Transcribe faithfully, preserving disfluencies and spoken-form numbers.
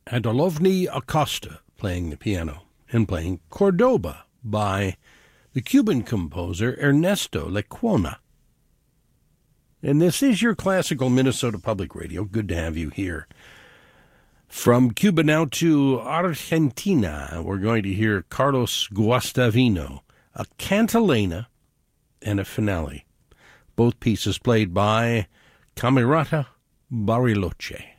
Adolovny Acosta playing the piano and playing Cordoba by the Cuban composer Ernesto Lecuona. And this is your classical Minnesota Public Radio. Good to have you here. From Cuba now to Argentina, we're going to hear Carlos Guastavino, a cantilena and a finale. Both pieces played by Camerata Bariloche.